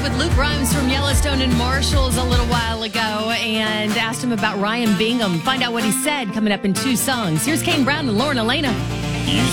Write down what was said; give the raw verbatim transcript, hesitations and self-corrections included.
with Luke Grimes from Yellowstone and Marshalls a little while ago and asked him about Ryan Bingham. Find out what he said coming up in two songs. Here's Kane Brown and Lauren Elena. You